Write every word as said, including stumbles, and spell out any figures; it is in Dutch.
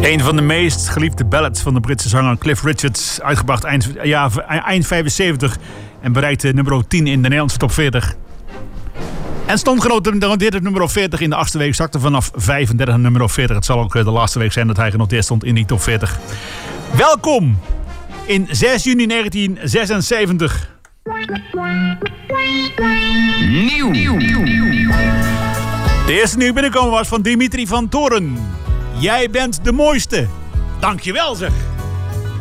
Een van de meest geliefde ballads van de Britse zanger Cliff Richard. Uitgebracht eind, ja, eind vijfenzeventig en bereikte nummer tien in de Nederlandse top veertig. En stond genoteerd op nummer veertig in de achtste week. Zakte vanaf vijfendertig naar nummer veertig. Het zal ook de laatste week zijn dat hij genoteerd stond in die top veertig. Welkom in zes juni negentien zesenzeventig. Nieuw. De eerste nieuw binnenkomen was van Dimitri van Toren. Jij bent de mooiste. Dankjewel zeg.